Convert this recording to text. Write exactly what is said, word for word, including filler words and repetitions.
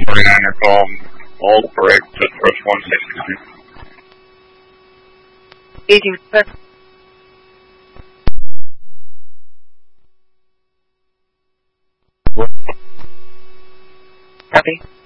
forty-nine are called. All correct, just press one sixty-nine. eighteen, sir. Copy.